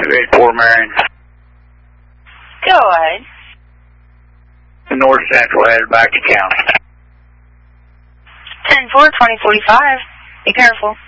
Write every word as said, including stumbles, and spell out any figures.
activate Fort Marion. Go ahead. North Central headed back to county. ten four, twenty forty-five. Be careful.